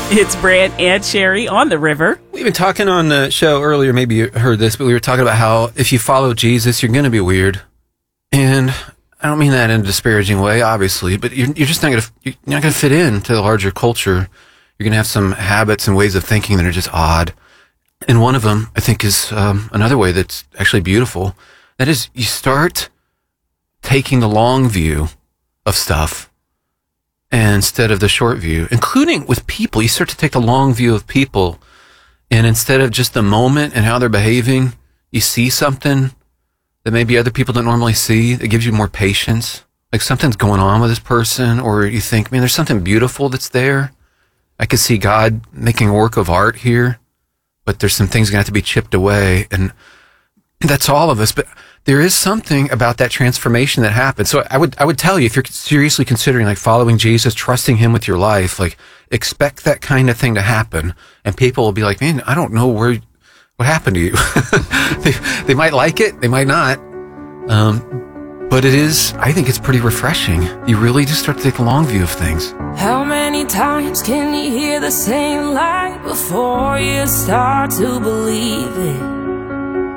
It's Brant and Sherry on the river. We've been talking on the show earlier, maybe you heard this, but we were talking about how if you follow Jesus, you're going to be weird. And I don't mean that in a disparaging way, obviously, but you're just not going to fit into the larger culture. You're going to have some habits and ways of thinking that are just odd. And one of them, I think, is another way that's actually beautiful. That is, you start taking the long view of stuff instead of the short view, including with people. You start to take the long view of people, and instead of just the moment and how they're behaving, you see something that maybe other people don't normally see. It gives you more patience. Like something's going on with this person, or you think, man, there's something beautiful that's there. I could see God making a work of art here, but there's some things going to have to be chipped away, and that's all of us. But there is something about that transformation that happens. So I would tell you, if you're seriously considering like following Jesus, trusting him with your life, like expect that kind of thing to happen. And people will be like, man, I don't know what happened to you. they might like it. They might not. But I think it's pretty refreshing. You really just start to take a long view of things. How many times can you hear the same lie before you start to believe it?